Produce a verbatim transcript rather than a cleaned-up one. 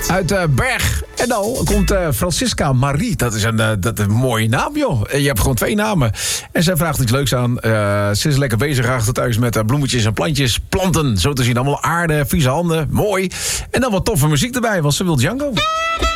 Uit uh, Berg. En dan komt uh, Francisca Marie. Dat is, een, uh, dat is een mooie naam, joh. Je hebt gewoon twee namen. En zij vraagt iets leuks aan. Uh, ze is lekker bezig achter thuis met uh, bloemetjes en plantjes. Planten, zo te zien. Allemaal aarde, vieze handen. Mooi. En dan wat toffe muziek erbij, want ze wil Django.